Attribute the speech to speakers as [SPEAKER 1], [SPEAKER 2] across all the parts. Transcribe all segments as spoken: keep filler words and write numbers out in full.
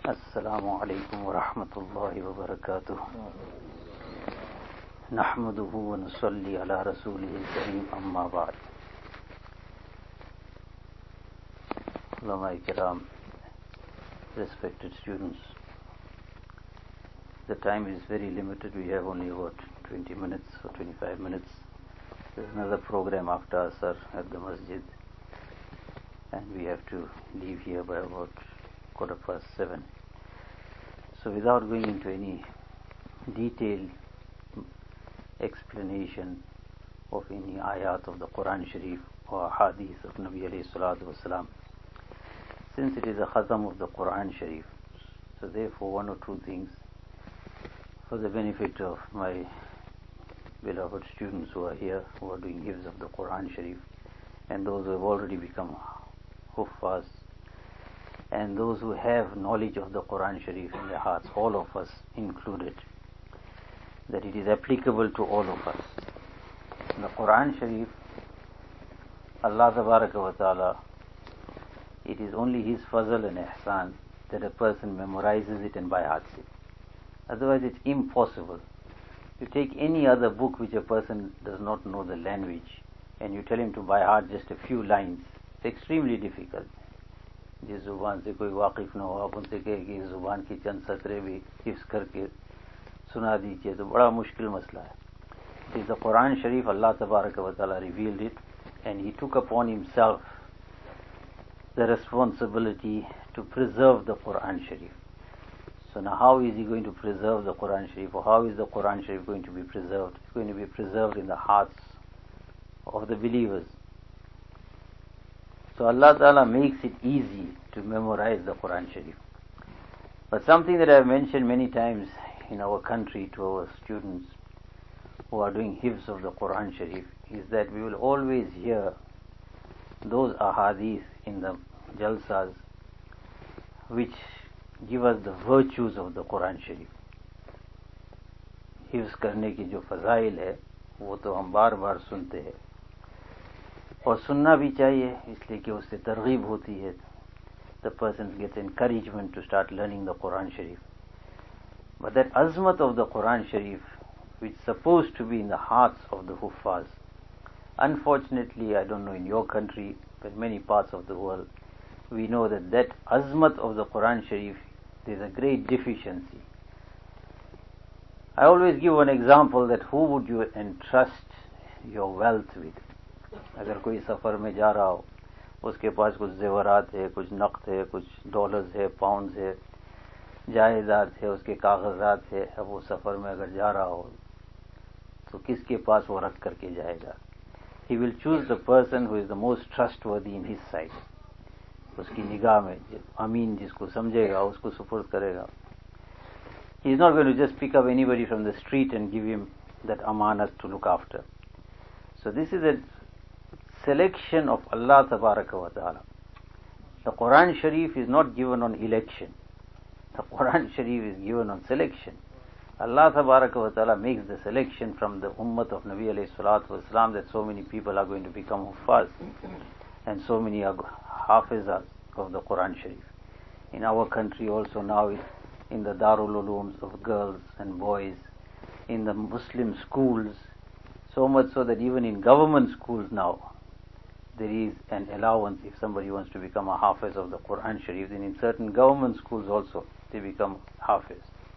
[SPEAKER 1] Assalamu alaikum wa rahmatullahi wa barakatuh. Nahmaduhu wa nusalli ala rasulihi al-kareem amma ba'd. Ulama kiram, respected students, the time is very limited. We have only about twenty minutes or twenty-five minutes. There's another program after Asr at the masjid, and we have to leave here by about quarter past seven. So without going into any detailed explanation of any ayat of the Quran Sharif or hadith of Nabi alayhi salatu wasalam, since it is a khatam of the Quran Sharif, so therefore one or two things for the benefit of my beloved students who are here, who are doing hifz of the Quran Sharif, and those who have already become huffaz, and those who have knowledge of the Quran Sharif in their hearts, all of us included, that it is applicable to all of us. In the Quran Sharif, Allah Tabaraka wa Ta'ala, it is only His fazl and ihsan that a person memorizes it and by hearts it. Otherwise it's impossible. You take any other book which a person does not know the language and you tell him to by heart just a few lines, it's extremely difficult. जिस जुबान से कोई वाकिफ न हो, आप उनसे कहे कि इस जुबान की चंद सतरे भी हिफ्ज़ करके सुना दीजिए, तो बड़ा मुश्किल मसला है. It is the Quran Sharif, Allah Tabaraka wa Ta'ala revealed it, and He took upon Himself the responsibility to preserve the Quran Sharif. So now how is He going to preserve the Quran Sharif, or how is the Quran Sharif going to be preserved? It's going to be preserved in the hearts of the believers. So Allah Ta'ala makes it easy to memorize the Quran Sharif. But something that I have mentioned many times in our country to our students who are doing hifz of the Quran Sharif is that we will always hear those ahadith in the jalsas which give us the virtues of the Quran Sharif. हिफ्ज़ करने की जो फ़ज़ाइल है वो तो हम बार बार सुनते हैं और सुनना भी चाहिए, इसलिए कि उससे तरगीब होती है. The person gets encouragement to start learning the Quran Sharif. But that azmat of the Quran Sharif, which is supposed to be in the hearts of the huffaz, unfortunately, I don't know in your country, but many parts of the world, we know that that azmat of the Quran Sharif, there is a great deficiency. I always give one example that who would you entrust your wealth with? अगर कोई सफ़र में जा रहा हो, उसके पास कुछ ज़ेवरात है, कुछ नक़द है, कुछ डॉलर्स है, पाउंड्स है, जायदाद है, उसके कागज़ात है, अब वो सफ़र में अगर जा रहा हो तो किसके पास वो रख करके जाएगा? He will choose the person who is the most trustworthy in his sight. उसकी निगाह में अमीन जिसको समझेगा उसको सुपुर्द करेगा. He is not going to just pick up anybody from the street and give him that amanat to look after. So this is a selection of Allah Tabaraka wa Ta'ala. The Quran Sharif is not given on election. The Quran Sharif is given on selection. Allah Tabaraka wa Ta'ala makes the selection from the ummah of Nabi alayhi salatu wasalam that so many people are going to become huffaz and so many are hafizas of the Quran Sharif. In our country also now, in the Darul Ulooms of girls and boys, in the Muslim schools, so much so that even in government schools now, there is an allowance if somebody wants to become a hafiz of the Quran Sharif. Then in certain government schools also, they become hafiz.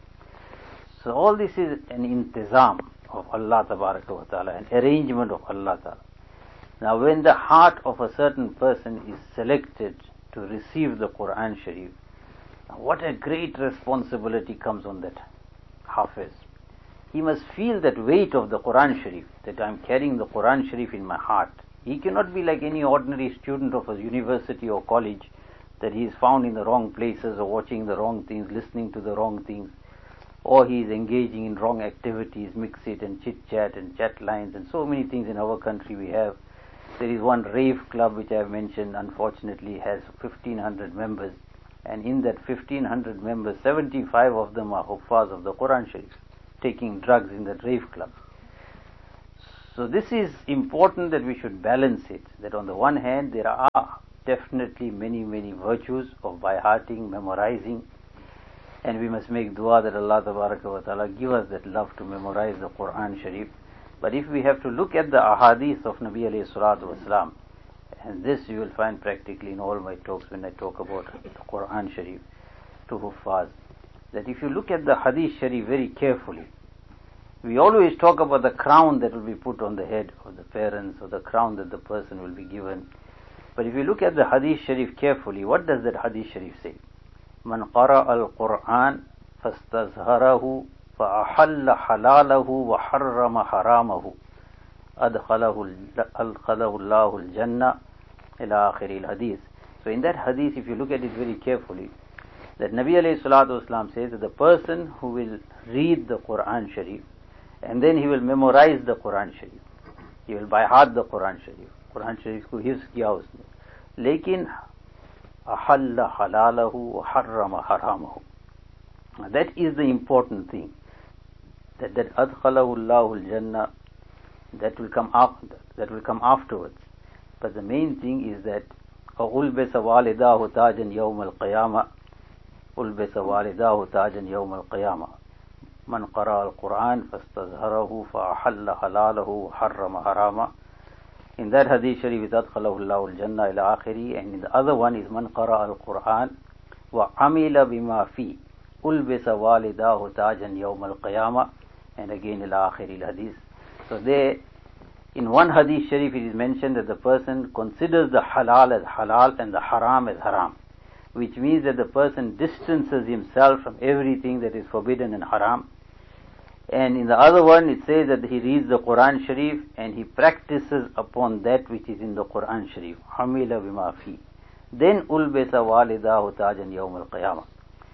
[SPEAKER 1] So all this is an intizam of Allah Tabaraka wa Ta'ala, an arrangement of Allah Ta'ala. Now when the heart of a certain person is selected to receive the Quran Sharif, what a great responsibility comes on that hafiz. He must feel that weight of the Quran Sharif, that I am carrying the Quran Sharif in my heart. He cannot be like any ordinary student of a university or college, that he is found in the wrong places or watching the wrong things, listening to the wrong things, or he is engaging in wrong activities, mix it and chit-chat and chat lines and so many things in our country we have. There is one rave club which I have mentioned, unfortunately has fifteen hundred members, and in that fifteen hundred members, seventy-five of them are huffaz of the Quran Sharif, taking drugs in that rave club. So this is important that we should balance it, that on the one hand there are definitely many, many virtues of by hearting, memorizing, And we must make dua that Allah Tabaraka wa Ta'ala give us that love to memorize the Quran Sharif. But if we have to look at the ahadith of Nabi alayhi salatu wasalam, and this you will find practically in all my talks when I talk about the Quran Sharif to Huffaz, that if you look at the Hadith Sharif very carefully, we always talk about the crown that will be put on the head of the parents, or the crown that the person will be given. But if you look at the Hadith Sharif carefully, what does that Hadith Sharif say? Man qara al-Quran fastazharahu fa'ahalla halalahu wa harrama haramahu adkhalahu Allahu al-jannah ila akhiri al-hadith. So in that hadith, if you look at it very carefully, that Nabi alayhi salatu wasalam says that the person who will read the Quran Sharif and then he will memorize the Quran Sharif, he will by heart the Quran Sharif, Quran Sharif ko hifz kiya usne, lekin ahalla halalahu wa harrama haramahu. That is the important thing, that that adkhalahu Allahu al-jannah, that will come after, that will come afterwards. But the main thing is that أُلْبِسَ وَالِدَاهُ تَاجًا يَوْمَ الْقِيَامَةِ أُلْبِسَ وَالِدَاهُ تَاجًا يَوْمَ الْقِيَامَةِ مَنْ قَرَأَ الْقُرْآنَ فَاسْتَظْهَرَهُ فَأَحَلَّ حَلَالَهُ وَحَرَّمَ حَرَامَهُ. In that hadith sharif is أَدْخَلَهُ اللَّهُ الْجَنَّةَ إِلَى آخِرِهِ, and in the other one is مَنْ قَرَأَ الْقُرْآنَ وَعَمِلَ بِمَا فِيهِ أُلْبِسَ وَالِدَاهُ تَاجًا يَوْمَ الْقِيَامَةِ, and again إِلَى آخِرِ الْحَدِيث. So there, in one hadith sharif it is mentioned that the person considers the halal as halal and the haram as haram, which means that the person distances himself from everything that is forbidden and haram. And in the other one it says that he reads the Quran Sharif and he practices upon that which is in the Quran Sharif. Hamila bima fi. Then ulbisa walidahu tajan yawm al-qiyamah.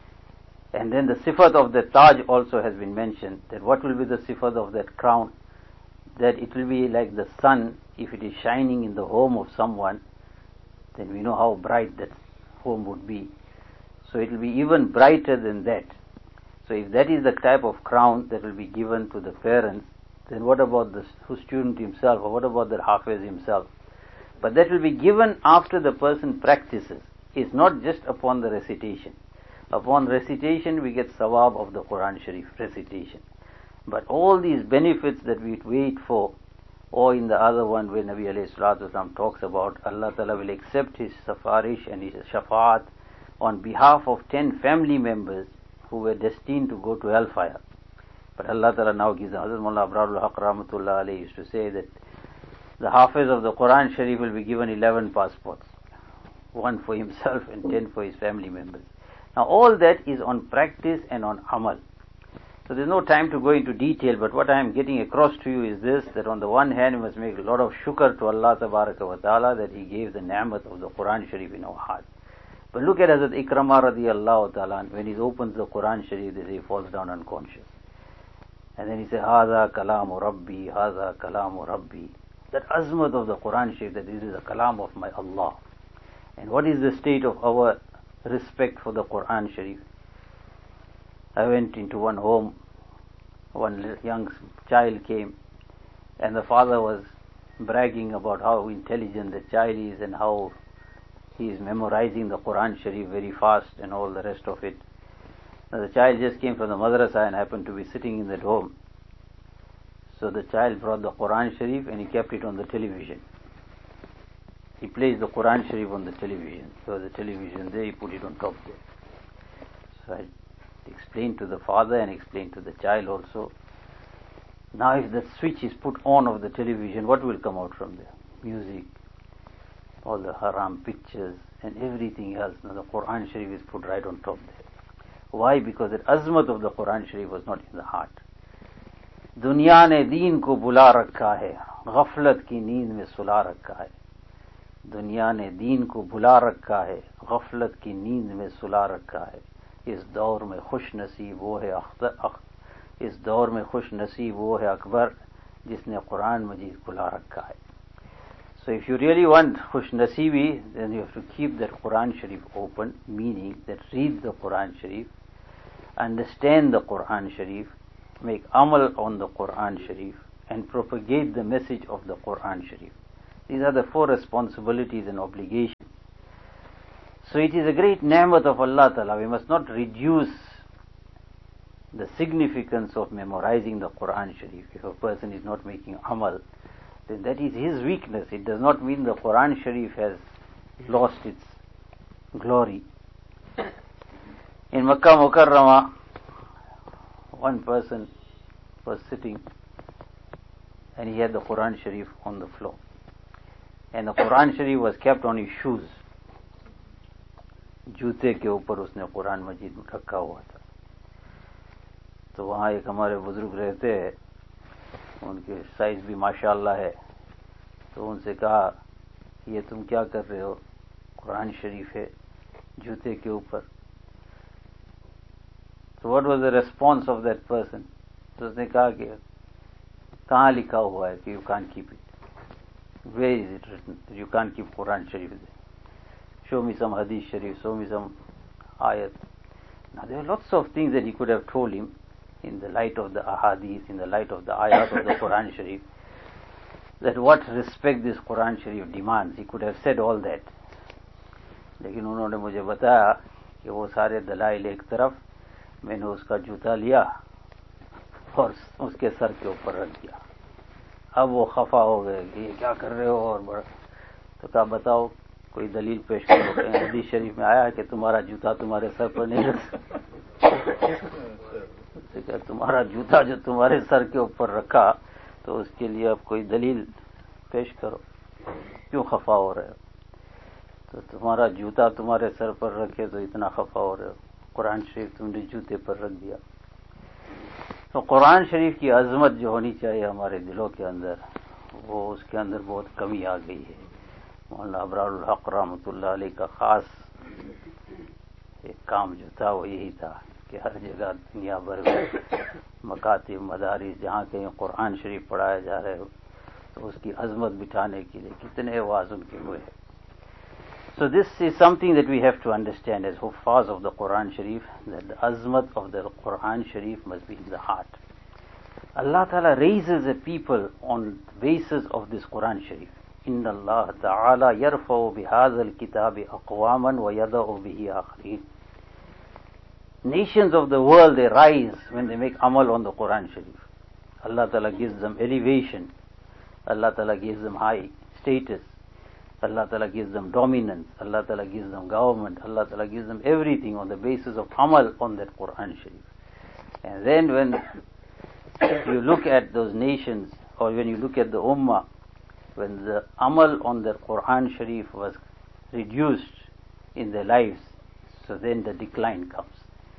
[SPEAKER 1] And then the sifat of the taj also has been mentioned, that what will be the sifat of that crown, that it will be like the sun. If it is shining in the home of someone, then we know how bright that home would be. So it will be even brighter than that. So if that is the type of crown that will be given to the parents, then what about the student himself, or what about the hafiz himself? But that will be given after the person practices. It's not just upon the recitation. Upon recitation we get sawab of the Quran Sharif recitation. But all these benefits that we wait for, or in the other one where Nabi alayhi salatu wasalam talks about Allah Ta'ala will accept his safarish and his shafaat on behalf of ten family members who were destined to go to hellfire. But Allah Ta'ala now gives them. Hazrat Mullah Abrarul Haq Rahmatullah alayhi used to say that the hafiz of the Quran Sharif will be given eleven passports, one for himself and ten for his family members. Now all that is on practice and on amal. So there's no time to go into detail, but what I am getting across to you is this, that on the one hand we must make a lot of shukr to Allah Tabaraka wa Ta'ala that he gave the ni'mat of the Quran Sharif in our heart. But look at Hazrat Ikramah radiyallahu ta'ala, when he opens the Quran Sharif, he falls down unconscious. And then he says, Haza kalamu Rabbi, Haza kalamu Rabbi. That azmat of the Quran Sharif, that this is the kalam of my Allah. And what is the state of our respect for the Quran Sharif? I went into one home, one young child came, and the father was bragging about how intelligent the child is and how he is memorizing the Quran Sharif very fast and all the rest of it. Now the child just came from the madrasa and happened to be sitting in that home. So the child brought the Quran Sharif and he kept it on the television. He placed the Quran Sharif on the television. So the television there, he put it on top there. So I explained to the father and explained to the child also. Now if the switch is put on of the television, what will come out from there? Music, all the haram pictures and everything else. Now the Quran Sharif is put right on top there. Why? Because the azmat of the Quran Sharif was not in the heart. दुनिया ने दीन को बुला रखा है, गफलत की नींद में सुला रखा है. दुनिया ने दीन को बुला रखा है, गफलत की नींद में सुला रखा है. इस दौर में खुश नसीब वो है अख्तर, इस दौर में खुश नसीब वो है अकबर जिसने कुरान मजीद खुला रखा है. So if you really want खुश नसीबी, then you have to keep that Quran Sharif open, meaning that read the Quran Sharif, understand the Quran Sharif, make amal on the Quran Sharif, and propagate the message of the Quran Sharif. These are the four responsibilities and obligations. So it is a great ni'mat of Allah Ta'ala. We must not reduce the significance of memorizing the Quran Sharif. If a person is not making amal, then that is his weakness. It does not mean the Quran Sharif has lost its glory. In Makkah Mukarramah, one person was sitting and he had the Quran Sharif on the floor. And the Quran Sharif was kept on his shoes. जूते के ऊपर उसने कुरान मजीद रखा हुआ था. तो वहाँ एक हमारे बुजुर्ग रहते हैं, उनके साइज भी माशाअल्लाह है. तो उनसे कहा, ये तुम क्या कर रहे हो? कुरान शरीफ है जूते के ऊपर. So what was the response of that person? तो उसने कहा कि कहाँ लिखा हुआ है कि you can't keep it? Where is it written that you can't keep Quran Sharif there? Show me some Hadith Sharif, show me some ayat. Now there are lots of things that he could have told him in the light of the ahadith, in the light of the ayat of the Quran Sharif, that what respect this Quran Sharif demands. He could have said all that. लेकिन उन्होंने मुझे बताया कि वो सारे दलाइल एक तरफ, मैंने उसका जूता लिया और उसके सर के ऊपर रख दिया. अब वो खफा हो गए कि ये क्या कर रहे हो. और बड़ा तो कहा, बताओ कोई दलील पेश करो. हदीस शरीफ में आया है कि तुम्हारा जूता तुम्हारे सर पर नहीं रख सकते. तुम्हारा जूता जो तुम्हारे सर के ऊपर रखा, तो उसके लिए अब कोई दलील पेश करो, क्यों खफा हो रहे हो? तो तुम्हारा जूता तुम्हारे सर पर रखे तो इतना खफा हो रहे हो, कुरान शरीफ तुमने जूते पर रख दिया. तो कुरान शरीफ की अजमत जो होनी चाहिए हमारे दिलों के अंदर, वो उसके अंदर बहुत कमी आ गई है. मौलाना अबरारुल हक रहमतुल्लाह अलैह का खास एक काम जो था वो यही था कि हर जगह दुनिया भर में मकातिब मदारिस जहाँ कहीं कुरान शरीफ पढ़ाया जा रहे हो, तो उसकी अजमत बिठाने के लिए कितने आवाज़ उनके हुए. So this is something that we have to understand as Huffaz of the Quran Sharif, that the azmat of the Quran Sharif must be in the heart. Allah Ta'ala raises a people on basis of this Quran Sharif. Inna Allah Ta'ala yarfa'u bihadha al-kitabi aqwaman wa yada'u bihi akharin. Nations of the world, they rise when they make amal on the Quran Sharif. Allah Ta'ala gives them elevation. Allah Ta'ala gives them high status. Allah Ta'ala gives them dominance. Allah Ta'ala gives them government. Allah Ta'ala gives them everything on the basis of amal on that Quran Sharif. And then when you look at those nations, or when you look at the Ummah, when the amal on the Quran Sharif was reduced in their lives, so then the decline comes.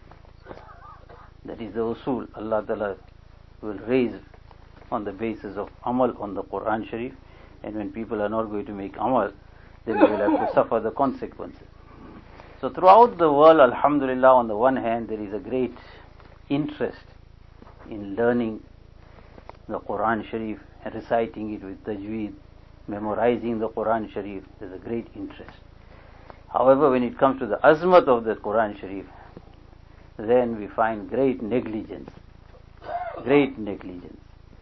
[SPEAKER 1] That is the usul. Allah Ta'ala will raise on the basis of amal on the Quran Sharif. And when people are not going to make amal, then they will have to suffer the consequences. So throughout the world, alhamdulillah, on the one hand, there is a great interest in learning the Quran Sharif and reciting it with tajweed, memorizing the Quran Sharif. There's a great interest. However, when it comes to the azmat of the Quran Sharif, then we find great negligence. Great negligence.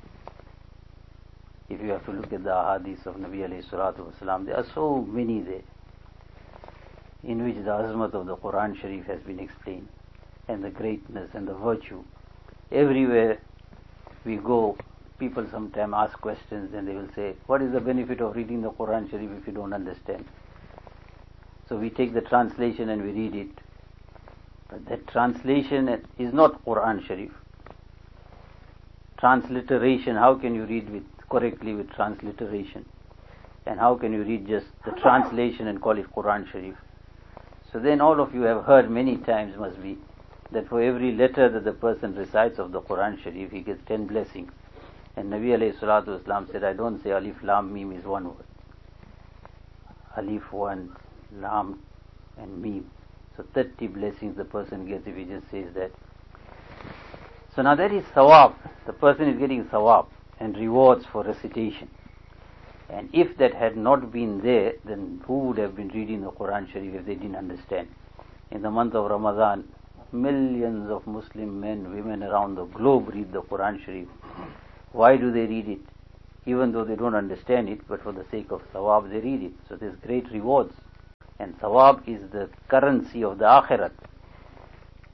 [SPEAKER 1] If you have to look at the ahadith of Nabi alayhi salatu wasalam, there are so many there in which the azmat of the Quran Sharif has been explained, and the greatness and the virtue. Everywhere we go, people sometimes ask questions and they will say, what is the benefit of reading the Quran Sharif if you don't understand? So we take the translation and we read it. But that translation is not Quran Sharif. Transliteration, how can you read with correctly with transliteration? And how can you read just the translation and call it Quran Sharif? So then all of you have heard many times must be that for every letter that the person recites of the Quran Sharif, he gets ten blessings. And Nabi alayhi salatu wasalam said, I don't say alif lam mim is one word. Alif one, lam and mim. So thirty blessings the person gets if he just says that. So now that is sawab. The person is getting sawab and rewards for recitation. And if that had not been there, then who would have been reading the Quran Sharif if they didn't understand? In the month of Ramadan, millions of Muslim men, women around the globe read the Quran Sharif. Why do they read it? Even though they don't understand it, but for the sake of sawab they read it. So there's great rewards. And sawab is the currency of the akhirat.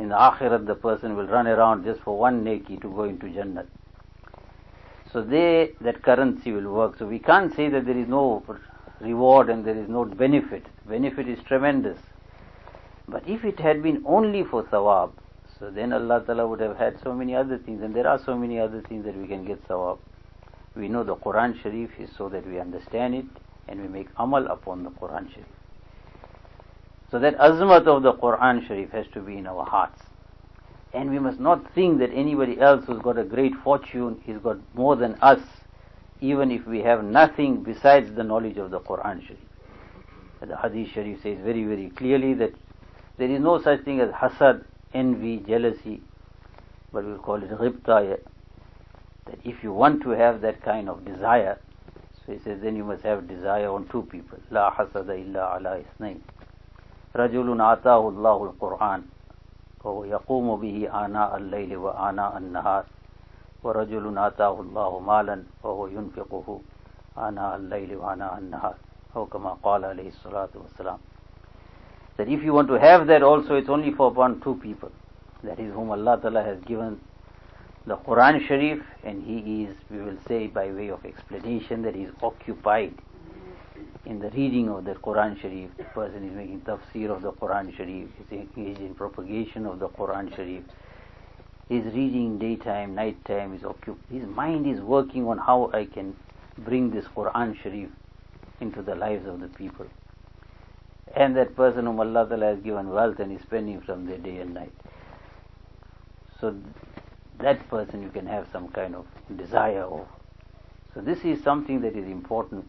[SPEAKER 1] In the Akhirat, the person will run around just for one neki to go into Jannah. So they, that currency will work. So we can't say that there is no reward and there is no benefit. Benefit is tremendous. But if it had been only for thawab, so then Allah Ta'ala would have had so many other things, and there are so many other things that we can get thawab. We know the Quran Sharif is so that we understand it and we make amal upon the Quran Sharif. So that azmat of the Quran Sharif has to be in our hearts. And we must not think that anybody else who's got a great fortune is got more than us, even if we have nothing besides the knowledge of the Quran Sharif. The Hadith Sharif says very, very clearly that there is no such thing as hasad, envy, jealousy, but we'll call it ghibta. That if you want to have that kind of desire, so he says, then you must have desire on two people. La hasada illa ala isnayn. Rajulun atahu Allahu al-Quran, wa yaqumu bihi ana al-layli wa ana al-nahar. Wa rajulun atahu Allahu malan, wa huwa yunfiquhu ana al-layli wa ana al-nahar. Aw kama qala alayhi salatu wassalam. That if you want to have that also, it's only for upon two people. That is whom Allah Ta'ala has given the Quran Sharif, and he is, we will say by way of explanation, that he is occupied in the reading of the Quran Sharif. The person is making tafsir of the Quran Sharif, is engaged in propagation of the Quran Sharif. He is reading daytime, nighttime, is occupied. His mind is working on how I can bring this Quran Sharif into the lives of the people. And that person whom Allah Ta'ala has given wealth and is spending from their day and night. So that person you can have some kind of desire of. So this is something that is important.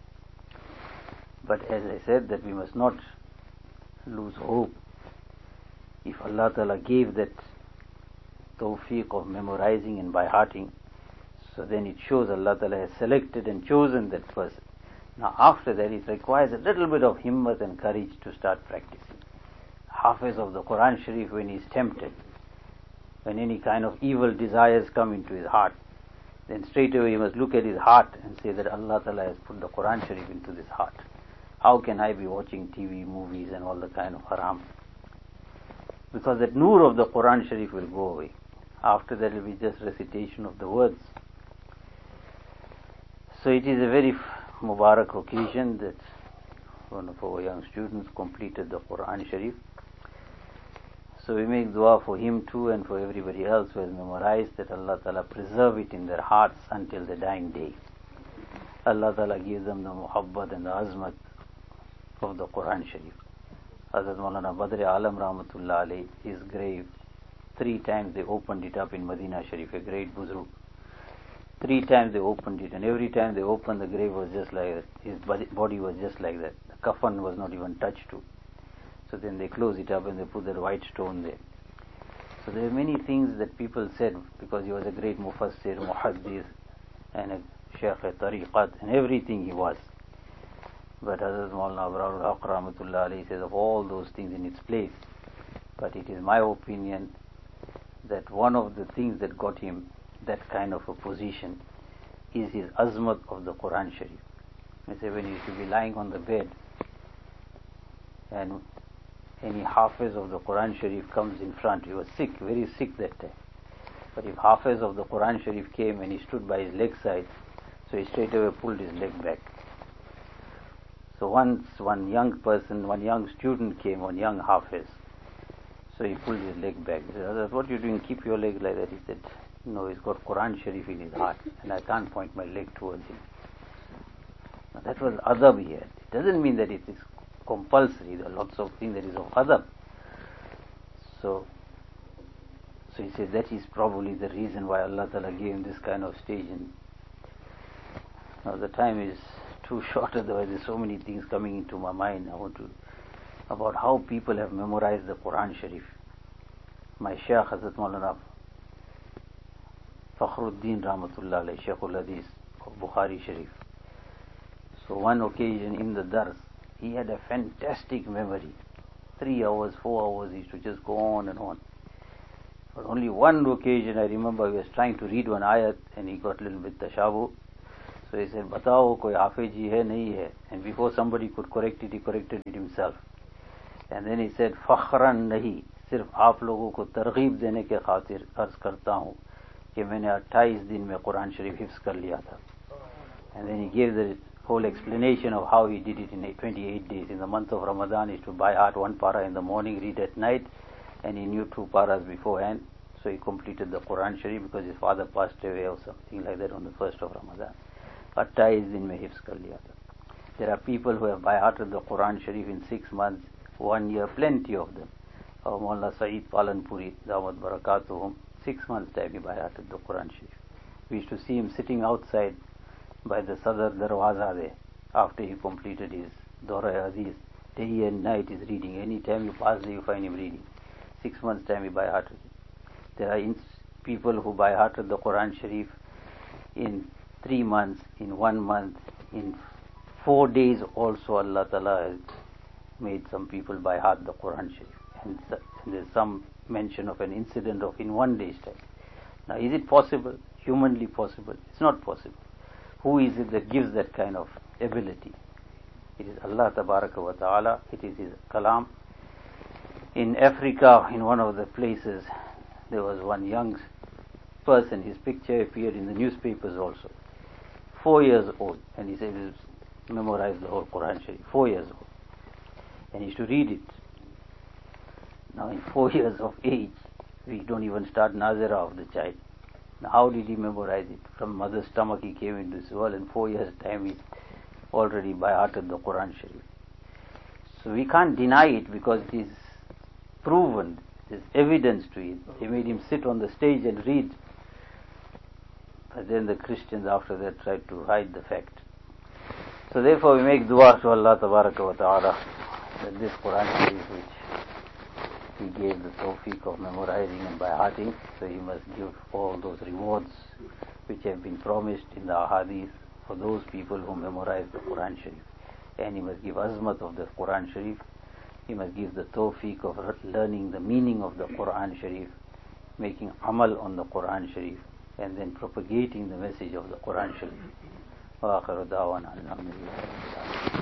[SPEAKER 1] But as I said, that we must not lose hope. If Allah Ta'ala gave that tawfiq of memorizing and by hearting, so then it shows Allah Ta'ala has selected and chosen that person. Now after that it requires a little bit of himmat and courage to start practicing. Hafiz of the Quran Sharif, when he is tempted, when any kind of evil desires come into his heart, then straight away he must look at his heart and say that Allah Ta'ala has put the Quran Sharif into this heart. How can I be watching T V, movies and all the kind of haram? Because that nur of the Quran Sharif will go away. After that it will be just recitation of the words. So it is a very Mubarak occasion that one of our young students completed the Quran Sharif. So we make dua for him too and for everybody else who has memorized, that Allah Ta'ala preserve it in their hearts until the dying day. Allah Ta'ala gives them the muhabbat and the azmat of the Quran Sharif. Hazrat Maulana Badr Alam Rahmatullah Alayh, his grave, three times they opened it up in Medina Sharif, a great buzruk. Three times they opened it, and every time they opened, the grave was just like that. His body was just like that. The coffin was not even touched to. So then they close it up and they put that white stone there. So there are many things that people said, because he was a great mufassir, muhaddith, and a shaykh tariqat, and everything he was. But Hazrat Maulana Abrarul Haq Rahmatullah Alayhi says of all those things in its place. But it is my opinion that one of the things that got him that kind of a position is his azmat of the Quran Sharif. I say when he used to be lying on the bed and any hafiz of the Quran Sharif comes in front, he was sick, very sick that time. But if hafiz of the Quran Sharif came and he stood by his leg side, so he straight away pulled his leg back. So once one young person, one young student came, one young hafiz, so he pulled his leg back. He said, what are you doing? Keep your leg like that. He said, no, he's got Quran Sharif in his heart and I can't point my leg towards him. Now that was adab here. It doesn't mean that it is compulsory. There are lots of things that is of adab. So, so he says that is probably the reason why Allah Ta'ala gave him this kind of stage. And now the time is too short, otherwise there's so many things coming into my mind. I want to, about how people have memorized the Quran Sharif. My Shaykh Hazrat Maulana Fakhruddin Rahmatullah Alayhi, Shaykhul Hadith of Bukhari Sharif. So one occasion in the dars, he had a fantastic memory. Three hours, four hours, he used to just go on and on. But only one occasion I remember he was trying to read one ayat and he got a little bit tashabu. So he said, Batao, koi hafiji hai, nahi hai. And before somebody could correct it, he corrected it himself. And then he said, Fakhran nahi. सिर्फ आप लोगों को तरगीब देने के खातिर अर्ज करता हूँ कि मैंने अट्ठाईस दिन में कुरान शरीफ हिफ्ज़ कर लिया था. And then he gave the whole explanation of how he did it in twenty-eight days. In the month of Ramadan, he used to by heart one para in the morning, read at night, and he knew two paras beforehand. So he completed the Quran Sharif because his father passed away or something like that on the first of Ramadan. अट्ठाईस दिन में हिफ्ज़ कर लिया था. There are people who have by hearted the Quran Sharif in six months, one year, plenty of them. Our Maulana Saeed Palanpuri, Dawat Barakatuhum, six months time he by hearted the Quran Sharif. We used to see him sitting outside by the Sadr Darwaza there after he completed his Dora Hadith. Day and night he's reading. Any time you pass there you find him reading. Six months time he by hearted it. There are people who by hearted the Quran Sharif in three months, in one month, in four days also. Allah Ta'ala has made some people by heart the Quran Sharif. And there's some mention of an incident of in one day's time. Now is it possible? Humanly possible? It's not possible. Who is it that gives that kind of ability? It is Allah Tabaraka wa Ta'ala. It is His Kalam. In Africa, in one of the places, there was one young person. His picture appeared in the newspapers also. Four years old. And he said he memorized the whole Quran Sharif. Four years old. And he used to read it. Now in four years of age, we don't even start Nazira of the child. Now how did he memorize it? From mother's stomach he came into this world, and four years time he already by hearted the Quran Sharif. So we can't deny it because it is proven, there's evidence to it. They made him sit on the stage and read. But then the Christians after that tried to hide the fact. So therefore we make dua to Allah Tabaraka wa Ta'ala that this Quran Sharif which He gave the tawfiq of memorizing and by hearting, so He must give all those rewards which have been promised in the ahadith for those people who memorize the Quran Sharif. And He must give azmat of the Quran Sharif. He must give the tawfiq of learning the meaning of the Quran Sharif, making amal on the Quran Sharif, and then propagating the message of the Quran Sharif. Wa akhiru da'wana alhamdulillah.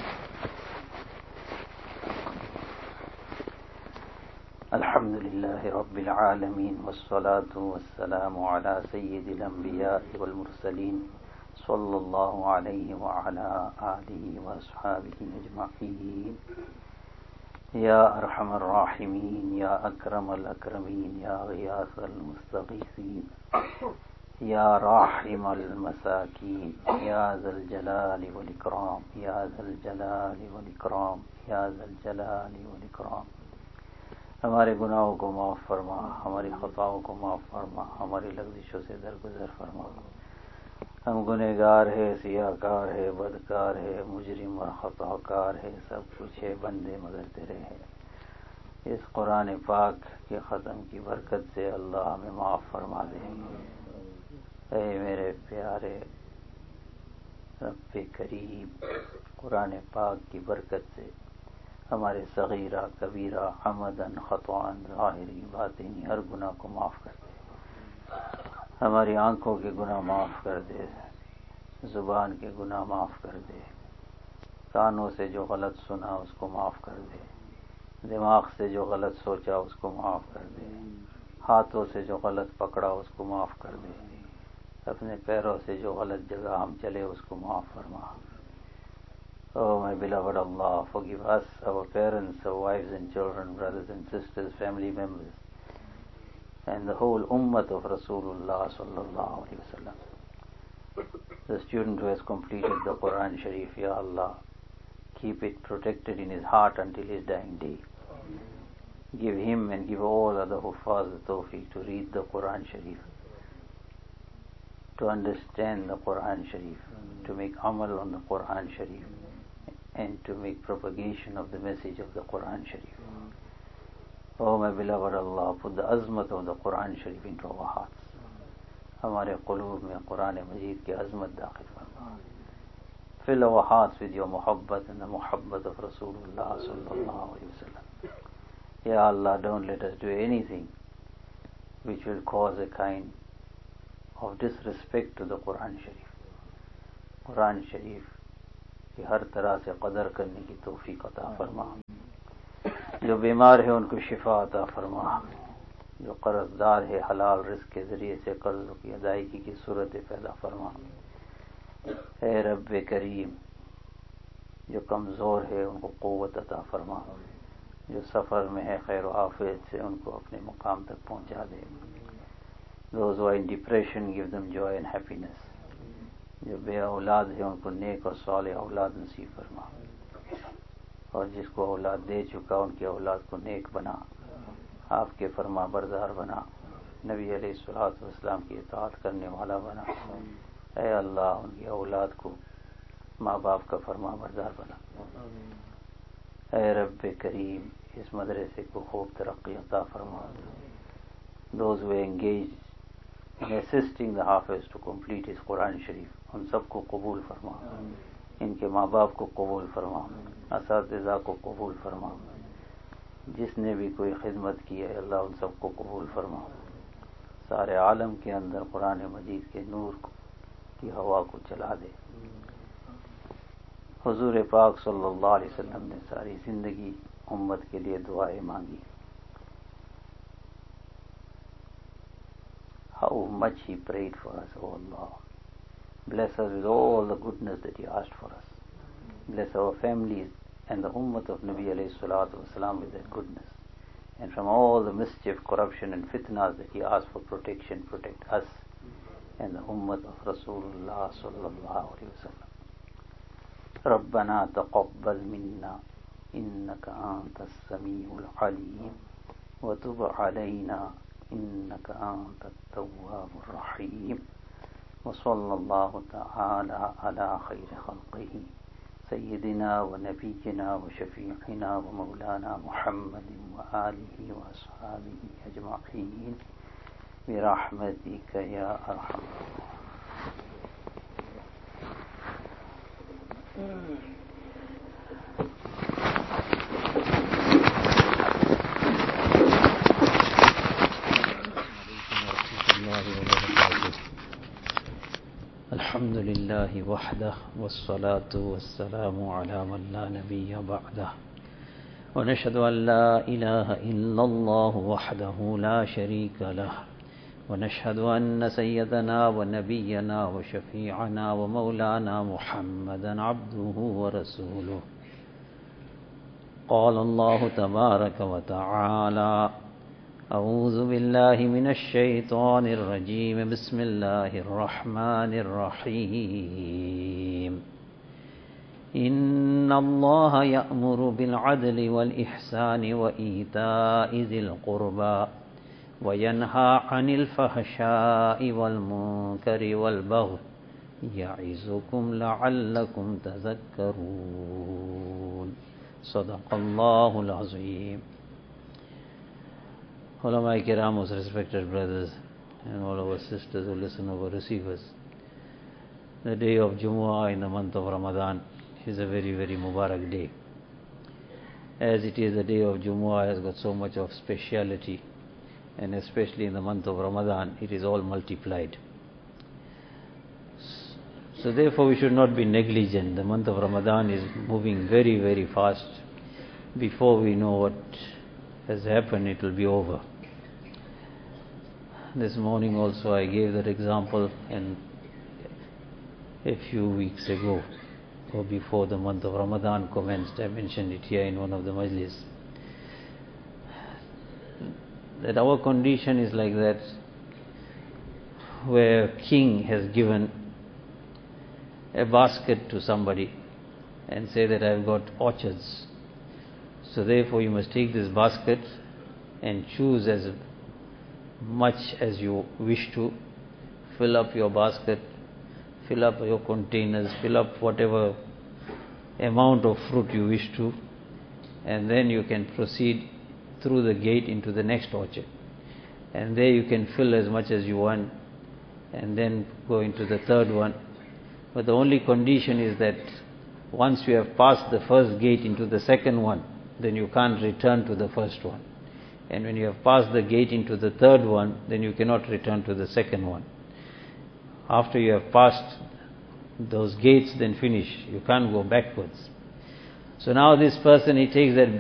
[SPEAKER 1] الحمد لله رب العالمين والصلاة والسلام على سيد الأنبياء والمرسلين صلى الله عليه وعلى آله وأصحابه أجمعين. يا أرحم الراحمين، يا أكرم الأكرمين، يا غياث المستغيثين، يا راحم المساكين، يا ذا الجلال والإكرام، يا ذا الجلال والإكرام، يا ذا الجلال والإكرام. हमारे गुनाहों को माफ़ फरमा, हमारी खताओं को माफ़ फरमा, हमारी लग़ज़िशों से दरगुज़र फरमा. हम गुनहगार है, सियाकार है, बदकार है, मुजरिम और खताकार है, सब कुछ है बंदे मगर तेरे हैं. इस कुरान पाक के ख़त्म की बरकत से अल्लाह हमें माफ़ फरमा दे. ऐ मेरे प्यारे रब्बे करीम, कुरान पाक की बरकत से हमारे सगीरा कबीरा अमदन ख़तवान ज़ाहिरी बातिनी हर गुनाह को माफ़ कर दे. हमारी आँखों के गुनाह माफ़ कर दे, ज़ुबान के गुनाह माफ़ कर दे, कानों से जो गलत सुना उसको माफ़ कर दे, दिमाग से जो गलत सोचा उसको माफ़ कर दे, हाथों से जो गलत पकड़ा उसको माफ़ कर दे, अपने पैरों से जो गलत जगह हम चले उसको माफ़ फरमा. Oh my beloved Allah, forgive us, our parents, our wives and children, brothers and sisters, family members, and the whole ummah of Rasulullah sallallahu alaihi wasallam. The student who has completed the Quran Sharif, Ya Allah, keep it protected in his heart until his dying day. Give him and give all other huffaz the tawfiq to read the Quran Sharif, to understand the Quran Sharif, to make amal on the Quran Sharif, and to make propagation of the message of the Quran Sharif. Oh my beloved Allah, put the azmat of the Quran Sharif into our hearts. हमारे क़ुलूब में कुरान मजीद की अज़मत दाखिल फरमा. Fill our hearts with your muhabbat and the muhabbat of Rasulullah sallallahu alaihi wasallam. Ya Allah, don't let us do anything which will cause a kind of disrespect to the Quran Sharif. Quran Sharif की हर तरह से कदर करने की तौफीक अता फरमा. जो बीमार है उनको शिफा अता फरमा, जो कर्जदार है हलाल रिस्क के ज़रिए से कर्ज़ की अदायगी की सूरत पैदा फरमा। ए रब करीम, जो कमज़ोर है उनको क़ुव्वत अता फरमा, जो सफ़र में है खैर आफियत से उनको अपने मुकाम तक पहुँचा दे। Those who are in depression, give them joy and happiness. जो बे औलाद है उनको नेक और साले औलाद नसीब फरमा, और जिसको औलाद दे चुका उनकी औलाद को नेक बना, आपके फरमा बरदार बना, नबी अलैहिस्सलातु वस्सलाम की इताअत करने वाला बना। ऐ अल्लाह, उनकी औलाद को माँ बाप का फरमा बरदार बना। ऐ रब करीम, इस मदरसे को खूब तरक्की अता फरमा। Those who are engaged in assisting the Hafiz to complete his Quran Sharif, उन सबको कबूल फरमा, इनके माँ बाप को कबूल फरमा, असातिज़ा को कबूल फरमा, जिसने भी कोई खिदमत की है अल्लाह उन सबको कबूल फरमा। सारे आलम के अंदर कुरान मजीद के नूर की हवा को चला दे। हुजूर पाक सल्लल्लाहु अलैहि वसल्लम ने सारी ज़िंदगी उम्मत के लिए दुआएं मांगी। How much he prayed for us, O Allah. Bless us with all the goodness that he asked for us. Bless our families and the ummah of Nabi alayhi salatu wasalam with that goodness. And from all the mischief, corruption and fitnas that he asked for protection, protect us and the ummah of Rasulullah sallallahu alayhi wa sallam. ربنا تقبل منا إنك أنت السميع العليم وتب علينا إنك أنت التواب الرحيم وصلى الله تعالى على خير خلقه سيدنا ونبينا وشفيعنا ومولانا محمد وآله وأصحابه أجمعين برحمتك يا أرحم الحمد لله وحده والصلاة والسلام على من لا نبي بعده ونشهد أن لا إله إلا الله وحده لا شريك له ونشهد أن سيدنا ونبينا وشفيعنا ومولانا محمدا عبده ورسوله قال الله تبارك وتعالى أعوذ بالله من الشيطان الرجيم بسم الله الرحمن الرحيم إن الله يأمر بالعدل والإحسان وإيتاء ذي القربى وينهى عن الفحشاء والمنكر والبغي يعظكم لعلكم تذكرون صدق الله العظيم. Ulama Kiram, most respected brothers and all our sisters who listen over receivers, the day of Jumu'ah in the month of Ramadan is a very, very Mubarak day. As it is, the day of Jumu'ah has got so much of speciality, and especially in the month of Ramadan, it is all multiplied. So therefore we should not be negligent. The month of Ramadan is moving very, very fast. Before we know what has happened, it will be over. This morning also I gave that example, and a few weeks ago, or before the month of Ramadan commenced, I mentioned it here in one of the majlis, that our condition is like that, where a king has given a basket to somebody and say that I've got orchards. So therefore you must take this basket and choose as much as you wish to, fill up your basket, fill up your containers, fill up whatever amount of fruit you wish to, and then you can proceed through the gate into the next orchard. And there you can fill as much as you want, and then go into the third one. But the only condition is that once you have passed the first gate into the second one, then you can't return to the first one. And when you have passed the gate into the third one, then you cannot return to the second one. After you have passed those gates, then finish. You can't go backwards. So now this person, he takes that